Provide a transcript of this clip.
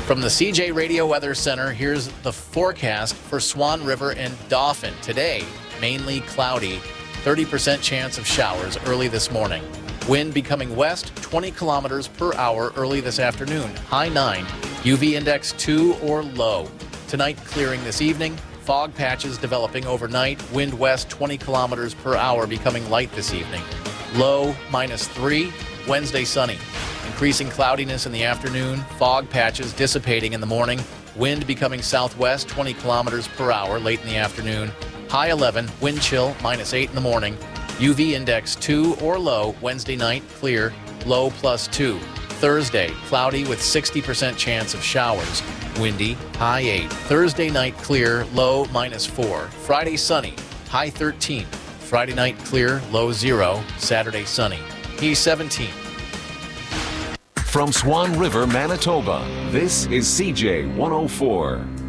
From the CJ Radio Weather Center, here's the forecast for Swan River and Dauphin. Today, mainly cloudy, 30% chance of showers early this morning. Wind becoming west, 20 kilometers per hour early this afternoon. High 9, UV index 2 or low. Tonight, clearing this evening. Fog patches developing overnight. Wind west, 20 kilometers per hour, becoming light this evening. Low -3. Wednesday, sunny. Increasing cloudiness in the afternoon. Fog patches dissipating in the morning. Wind becoming southwest, 20 kilometers per hour late in the afternoon. High 11. Wind chill, -8 in the morning. UV index 2 or low. Wednesday night, clear. Low +2. Thursday, cloudy with 60% chance of showers. Windy, high 8. Thursday night, clear. Low -4. Friday, sunny. High 13. Friday night, clear. Low 0. Saturday, sunny. He's 17. From Swan River, Manitoba, this is CJ 104.